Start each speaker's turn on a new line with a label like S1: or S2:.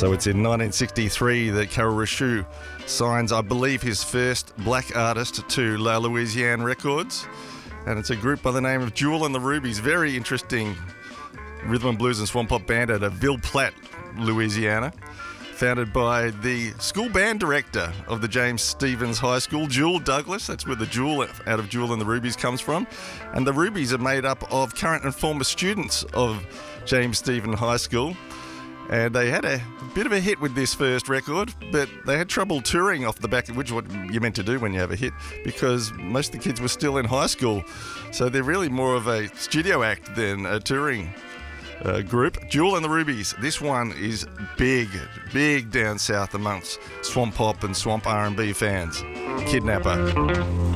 S1: So it's in 1963 that Carol Rochou signs, I believe, his first black artist to La Louisiane Records. And it's a group by the name of Jewel and the Rubies. Very interesting rhythm and blues and swamp pop band out of Ville Platte, Louisiana. Founded by the school band director of the James Stephens High School, Jewel Douglas. That's where the Jewel out of Jewel and the Rubies comes from. And the Rubies are made up of current and former students of James Stephens High School. And they had a bit of a hit with this first record, but they had trouble touring off the back, which is what you're meant to do when you have a hit, because most of the kids were still in high school. So they're really more of a studio act than a touring group. Jewel and the Rubies. This one is big down south amongst swamp pop and swamp R&B fans. Kidnapper.